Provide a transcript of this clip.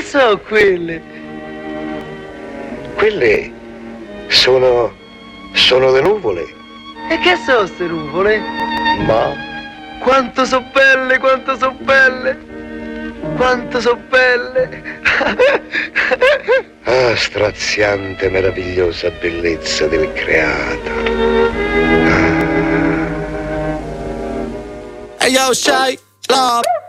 che sono quelle? Quelle sono le nuvole. E che sono ste nuvole? Ma Quanto so belle, quanto so belle! Quanto so belle! ah, straziante, meravigliosa bellezza del creato. Hey yo, Shay, love.